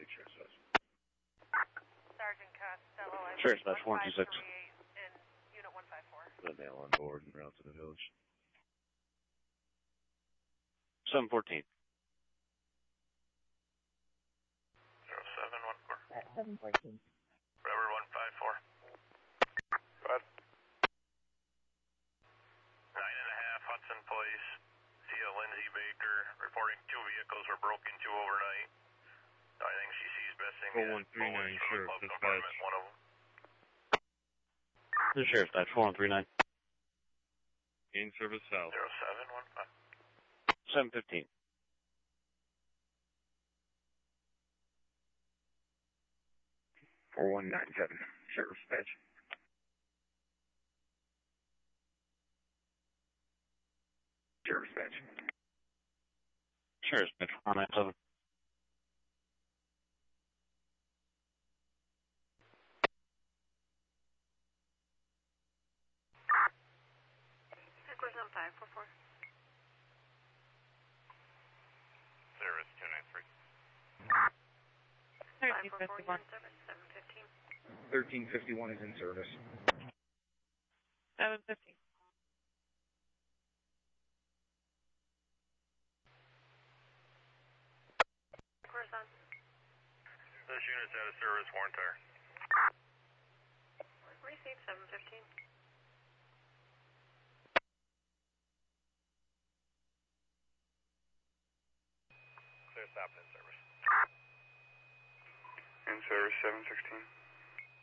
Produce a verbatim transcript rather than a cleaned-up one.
Sheriff's Dispatch. Sergeant Costello, I Sheriff's Dispatch one two six. in Unit one five four. The male on board and route to the village. seven fourteen. zero seven one four. At seven fourteen. Forever one five four. Go ahead. Nine and a half, Hudson Place. Tia Lindsay Baker reporting two vehicles were broken into overnight. I think she sees Bessing four one three nine, Sheriff Dispatch. One of them. The Sheriff's Dispatch four one three nine. In service south. zero seven one five. seven fifteen. four one nine seven, Sheriff's Dispatch. Sheriff's Dispatch. Sheriff's Dispatch four nine seven. Echoes on five four four. Service two nine three. thirteen fifty-one. seven fifteen. thirteen fifty-one is in service. seven fifteen. Where's on? This unit's out of service, Warrentar. Receive seven fifteen. Clear stop in service. In service seven sixteen.